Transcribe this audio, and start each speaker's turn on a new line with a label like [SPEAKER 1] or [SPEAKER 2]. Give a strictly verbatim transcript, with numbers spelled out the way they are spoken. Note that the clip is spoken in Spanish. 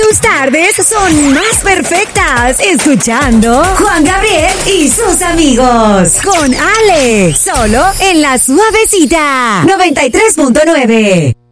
[SPEAKER 1] Tus tardes son más perfectas escuchando Juan Gabriel y sus amigos. Con Ale, solo en La Suavecita noventa y tres punto nueve.